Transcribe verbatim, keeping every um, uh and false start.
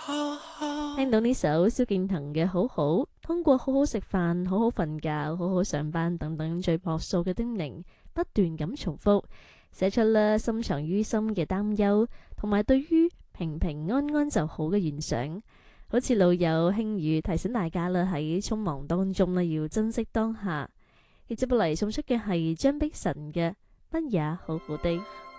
聽到呢首蕭敬騰嘅好好，通過好好食飯、好好瞓覺、好好上班等等最樸素嘅叮嚀，不斷咁重複，寫出啦深藏於心嘅擔憂，同埋對於平平安安就好嘅願想。好似老友輕語提醒大家啦，喺匆忙當中呢要珍惜當下。接落嚟送出嘅係張碧晨嘅《不也好好的》。